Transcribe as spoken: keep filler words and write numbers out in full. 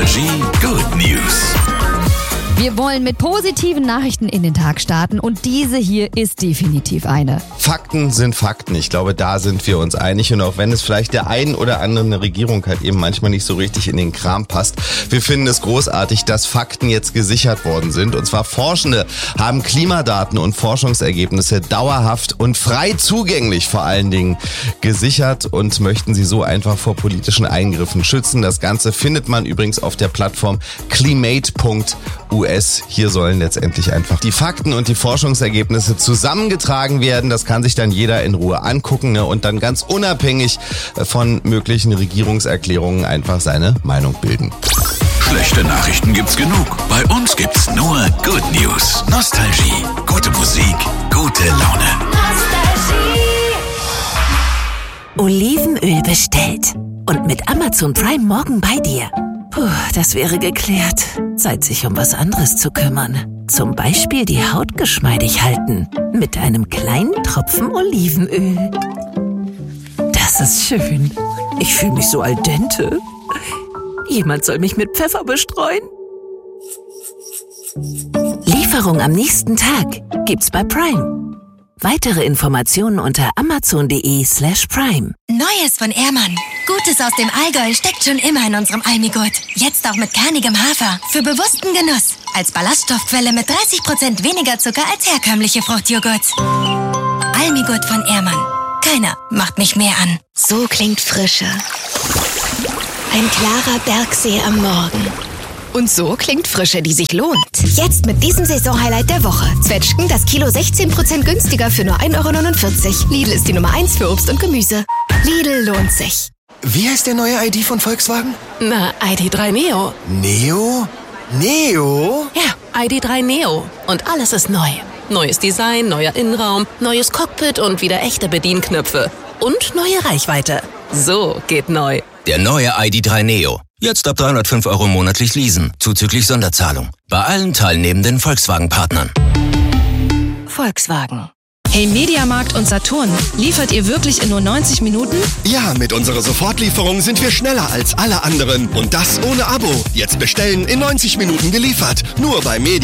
Nostalgie Good News. Wir wollen mit positiven Nachrichten in den Tag starten und diese hier ist definitiv eine. Fakten sind Fakten. Ich glaube, da sind wir uns einig. Und auch wenn es vielleicht der einen oder anderen Regierung halt eben manchmal nicht so richtig in den Kram passt, wir finden es großartig, dass Fakten jetzt gesichert worden sind. Und zwar Forschende haben Klimadaten und Forschungsergebnisse dauerhaft und frei zugänglich vor allen Dingen gesichert und möchten sie so einfach vor politischen Eingriffen schützen. Das Ganze findet man übrigens auf der Plattform climate punkt u s. Hier sollen letztendlich einfach die Fakten und die Forschungsergebnisse zusammengetragen werden. Das kann sich dann jeder in Ruhe angucken, ne, und dann ganz unabhängig von möglichen Regierungserklärungen einfach seine Meinung bilden. Schlechte Nachrichten gibt's genug. Bei uns gibt's nur Good News. Nostalgie, gute Musik, gute Laune. Nostalgie. Olivenöl bestellt. Und mit Amazon Prime morgen bei dir. Puh, das wäre geklärt. Zeit, sich um was anderes zu kümmern. Zum Beispiel die Haut geschmeidig halten. Mit einem kleinen Tropfen Olivenöl. Das ist schön. Ich fühle mich so al dente. Jemand soll mich mit Pfeffer bestreuen. Lieferung am nächsten Tag gibt's bei Prime. Weitere Informationen unter amazon.de slash prime. Neues von Ehrmann. Gutes aus dem Allgäu steckt schon immer in unserem Almigurt. Jetzt auch mit kernigem Hafer. Für bewussten Genuss. Als Ballaststoffquelle mit dreißig Prozent weniger Zucker als herkömmliche Fruchtjoghurts. Almigurt von Ehrmann. Keiner macht mich mehr an. So klingt Frische. Ein klarer Bergsee am Morgen. Und so klingt Frische, die sich lohnt. Jetzt mit diesem Saisonhighlight der Woche. Zwetschgen das Kilo sechzehn Prozent günstiger für nur ein Euro neunundvierzig. Lidl ist die Nummer eins für Obst und Gemüse. Lidl lohnt sich. Wie heißt der neue I D von Volkswagen? Na, I D drei Neo. Neo? Neo? Ja, I D drei Neo. Und alles ist neu. Neues Design, neuer Innenraum, neues Cockpit und wieder echte Bedienknöpfe. Und neue Reichweite. So geht neu. Der neue I D drei Neo. Jetzt ab dreihundertfünf Euro monatlich leasen, zuzüglich Sonderzahlung. Bei allen teilnehmenden Volkswagen-Partnern. Volkswagen. Hey Mediamarkt und Saturn, liefert ihr wirklich in nur neunzig Minuten? Ja, mit unserer Sofortlieferung sind wir schneller als alle anderen. Und das ohne Abo. Jetzt bestellen, in neunzig Minuten geliefert. Nur bei Media.